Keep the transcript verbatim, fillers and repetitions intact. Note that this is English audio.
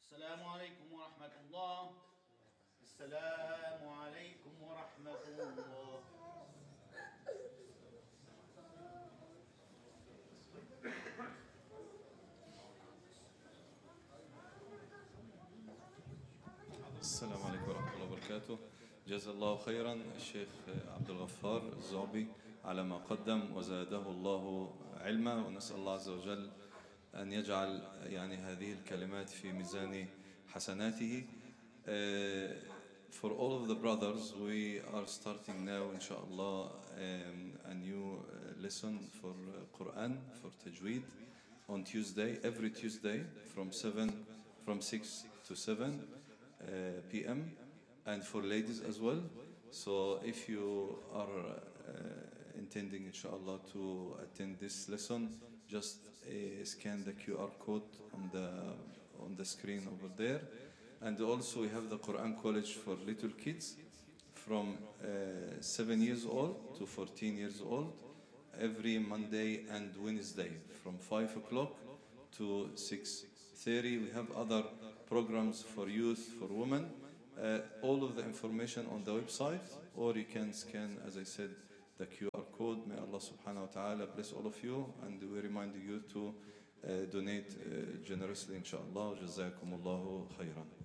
السلام عليكم ورحمة الله. السلام عليكم ورحمة الله. السلام عليكم ورحمة الله وبركاته. جزا الله خيرا الشيخ عبد الغفار الزعبي على ما قدم وزاده الله علما، ونسأل الله عز وجل أن يجعل يعني هذه الكلمات في ميزان حسناته. Uh, for all of the brothers, we are starting now, inshallah, um, a new uh, lesson for uh, Quran, for Tajweed, on Tuesday, every Tuesday from seven, from six to seven uh, p m, and for ladies as well. So if you are uh, intending, inshallah, to attend this lesson, just uh, scan the Q R code on the on the screen over there. And also we have the Quran College for little kids from uh, seven years old to fourteen years old, every Monday and Wednesday from five o'clock to six thirty. We have other programs for youth, for women. Uh, all of the information on the website, or you can scan, as I said, the Q R code. May Allah subhanahu wa ta'ala bless all of you, and we remind you to uh, donate uh, generously, inshallah. Jazakumullahu khairan.